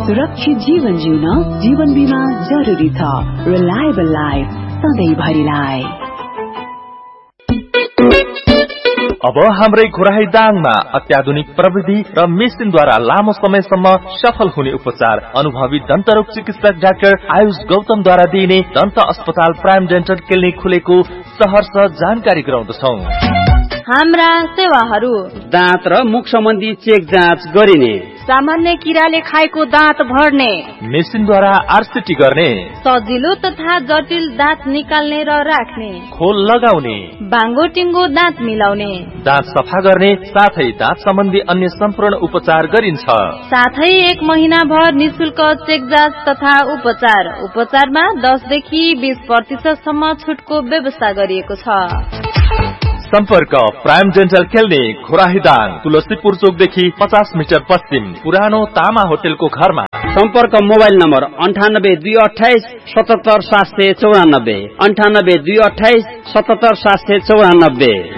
सुरक्षित जीवन जिउन जीवन बीमा जरुरी छ। Reliable life सधैँभरिलाई। अब हाम्रै घोराही दाङमा अत्याधुनिक प्रविधि र मेसिनद्वारा लामो समयसम्म सफल हुने उपचार अनुभवी दन्तरोग चिकित्सक डाक्टर आयुष गौतमद्वारा दिइने दन्त अस्पताल प्राइम डेन्टल क्लिनिक खुलेको सहर्ष जानकारी गराउँदछौ। हाम्रा सेवाहरू दाँत र मुख सम्बन्धी चेक जाँच गरिने, सामान्य किराले खाएको दाँत भर्ने, मेसिनद्वारा आरसीटी गर्ने, सजिलो तथा जटिल दाँत निकाल्ने र राख्ने, खोल लगाउने, बाङ्गो टिङ्गो दाँत मिलाउने, दाँत सफा गर्ने साथै दाँत सम्बन्धी अन्य सम्पूर्ण उपचार गरिन्छ। साथै 1 महिना भर निशुल्क चेक जाँच तथा उपचारमा 10 देखि 20% सम्म छुटको व्यवस्था गरिएको छ। सम्पर्क prime dental clinic घोराहीदाङ, Tulsipur चोकदेखि 50 metre पश्चिम, पुरानो तामा होटेलको घरमा। सम्पर्क मोबाइल नम्बर 98 228 77 794, 98 228 77 794।